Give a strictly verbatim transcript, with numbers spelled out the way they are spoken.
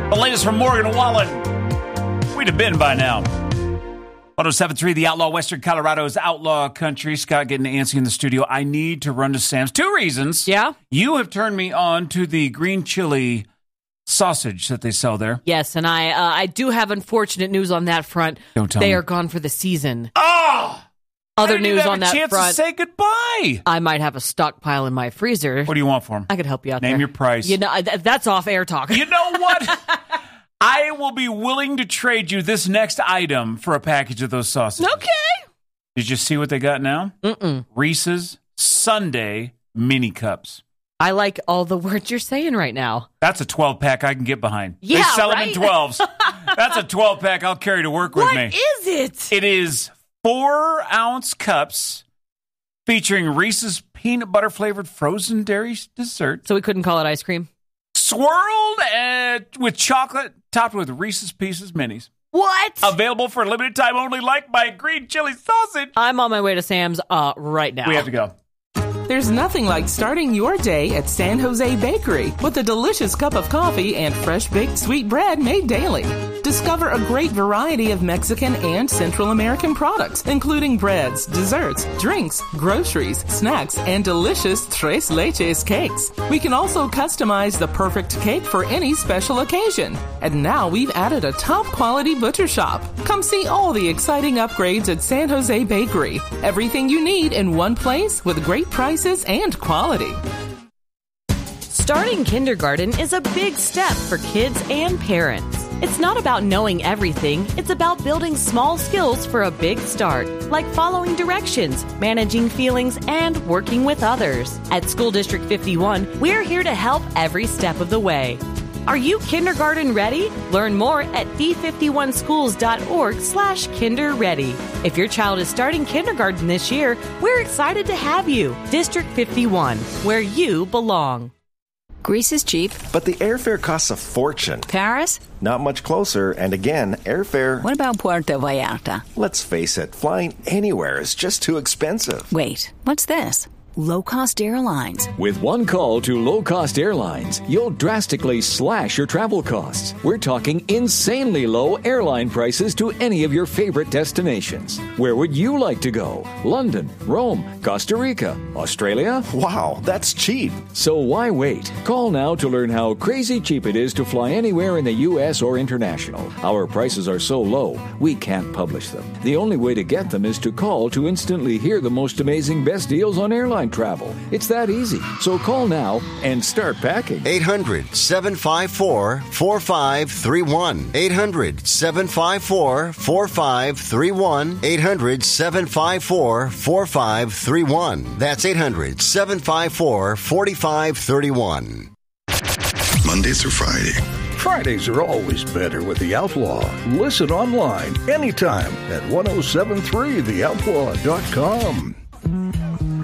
The latest from Morgan Wallen. We'd have been by now. one oh seven point three, The Outlaw, Western Colorado's Outlaw Country. Scott getting antsy in the studio. I need to run to Sam's. Two reasons. Yeah? You have turned me on to the green chili sausage that they sell there. Yes, and I uh, I do have unfortunate news on that front. Don't tell they me. They are gone for the season. Oh! Other I didn't news have on a that chance front. To say goodbye. I might have a stockpile in my freezer. What do you want for them? I could help you out Name there. your price. You know, th- that's off air talk. You know what? I will be willing to trade you this next item for a package of those sausages. Okay. Did you see what they got now? Mm-mm. Reese's Sunday mini cups. I like all the words you're saying right now. That's a twelve-pack I can get behind. Yeah, they sell right? them in twelves. That's a twelve-pack I'll carry to work with what me. What is it? It is four-ounce cups featuring Reese's peanut butter-flavored frozen dairy dessert. So we couldn't call it ice cream? Swirled uh, with chocolate, topped with Reese's Pieces minis. What? Available for a limited time only, like my green chili sausage. I'm on my way to Sam's uh, right now. We have to go. There's nothing like starting your day at San Jose Bakery with a delicious cup of coffee and fresh baked sweet bread made daily. Discover a great variety of Mexican and Central American products, including breads, desserts, drinks, groceries, snacks, and delicious Tres Leches cakes. We can also customize the perfect cake for any special occasion. And now we've added a top quality butcher shop. Come see all the exciting upgrades at San Jose Bakery. Everything you need in one place with great prices and quality. Starting kindergarten is a big step for kids and parents. It's not about knowing everything. It's about building small skills for a big start, like following directions, managing feelings, and working with others. At School District fifty-one, we're here to help every step of the way. Are you kindergarten ready? Learn more at d fifty-one schools dot org slash kinder ready. If your child is starting kindergarten this year, we're excited to have you. District fifty-one, where you belong. Greece is cheap. But the airfare costs a fortune. Paris? Not much closer, and again, airfare... What about Puerto Vallarta? Let's face it, flying anywhere is just too expensive. Wait, what's this? Low-cost airlines. With one call to low-cost airlines, you'll drastically slash your travel costs. We're talking insanely low airline prices to any of your favorite destinations. Where would you like to go? London, Rome, Costa Rica, Australia? Wow, that's cheap. So why wait? Call now to learn how crazy cheap it is to fly anywhere in the U S or international. Our prices are so low, we can't publish them. The only way to get them is to call to instantly hear the most amazing best deals on airline travel. It's that easy. So call now and start packing. eight hundred, seven five four, four five three one. eight hundred, seven five four, four five three one. eight hundred, seven five four, four five three one. That's eight hundred, seven five four, four five three one. Monday through Friday. Fridays are always better with The Outlaw. Listen online anytime at ten seventy-three the outlaw dot com.